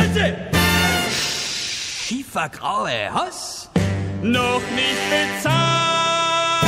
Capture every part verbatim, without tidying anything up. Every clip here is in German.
Bitte! Schiefergraue Hass? Noch nicht bezahlt!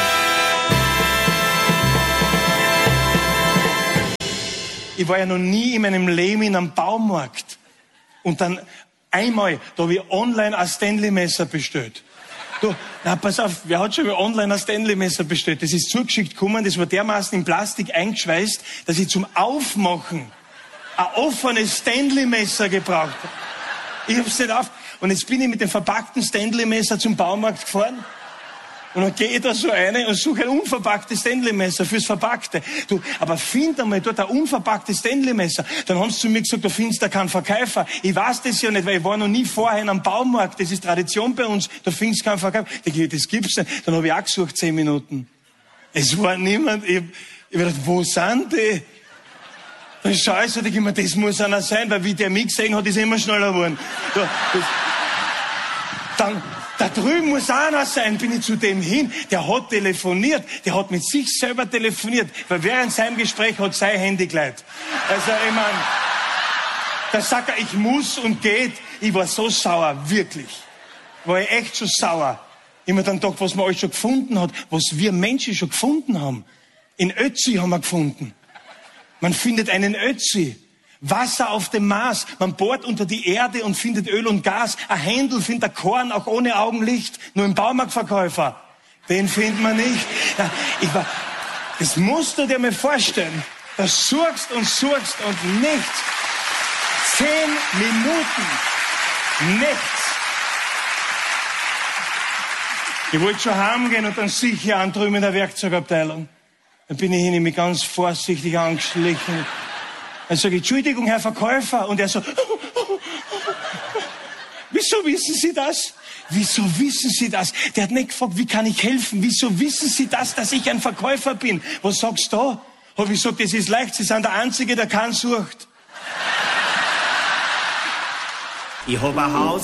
Ich war ja noch nie in meinem Leben in einem Baumarkt. Und dann einmal, da habe ich online ein Stanley-Messer bestellt. Du, na, pass auf, wer hat schon mal online ein Stanley-Messer bestellt? Das ist zugeschickt gekommen, das war dermaßen in Plastik eingeschweißt, dass ich zum Aufmachen ein offenes Stanley-Messer gebraucht habe. Ich hab's nicht auf. Und jetzt bin ich mit dem verpackten Stanley-Messer zum Baumarkt gefahren. Und dann gehe ich da so rein und suche ein unverpacktes Stanley-Messer fürs Verpackte. Du, aber find einmal dort ein unverpacktes Stanley-Messer. Dann haben sie zu mir gesagt, du findest da keinen Verkäufer. Ich weiß das ja nicht, weil ich war noch nie vorher in einem Baumarkt. Das ist Tradition bei uns. Da findest du keinen Verkäufer. Das gibt's nicht. Dann habe ich auch gesucht, zehn Minuten. Es war niemand. Ich, ich hab gedacht, wo sind die? Dann schau ich so, denke ich mir, das muss einer sein, weil wie der mich gesehen hat, ist er immer schneller geworden. Da, das, dann, da drüben muss einer sein, bin ich zu dem hin. Der hat telefoniert, der hat mit sich selber telefoniert, weil während seinem Gespräch hat sein Handy geleitet. Also, ich mein, da sagt er, ich muss und geht. Ich war so sauer, wirklich. War ich echt so sauer. Ich hab mir dann gedacht, was man alles schon gefunden hat, was wir Menschen schon gefunden haben. In Ötzi haben wir gefunden. Man findet einen Ötzi. Wasser auf dem Mars. Man bohrt unter die Erde und findet Öl und Gas. Ein Händel findet ein Korn, auch ohne Augenlicht. Nur ein Baumarktverkäufer. Den findet man nicht. Ja, ich war, das musst du dir mal vorstellen. Da suchst und suchst und nichts. Zehn Minuten. Nichts. Ich wollte schon heimgehen und dann sicher an drüben in der Werkzeugabteilung. Dann bin ich hin, mich ganz vorsichtig angeschlichen. Dann sage ich, Entschuldigung, Herr Verkäufer. Und er so, wieso wissen Sie das? Wieso wissen Sie das? Der hat nicht gefragt, wie kann ich helfen? Wieso wissen Sie das, dass ich ein Verkäufer bin? Was sagst du da? Hab ich gesagt, das ist leicht, Sie sind der Einzige, der keinen sucht. Ich hab ein Haus.